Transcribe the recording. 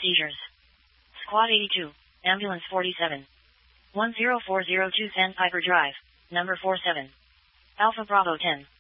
seizures. Squad 82, Ambulance 47. 10402 Sandpiper Drive, number 47. Alpha Bravo 10.